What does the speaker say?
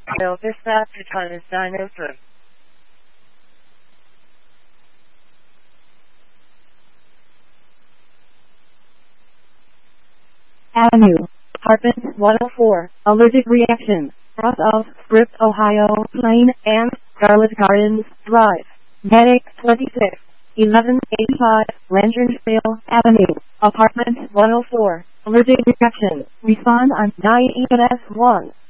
Elvis dinosaur. Avenue. Apartment 104. Allergic reaction. Cross of Script, Ohio, Plain, and Scarlet Gardens Drive. Medic 26. 1185 Lanternsville Avenue. Apartment 104. Allergic reaction. Respond on 9 EMS 1.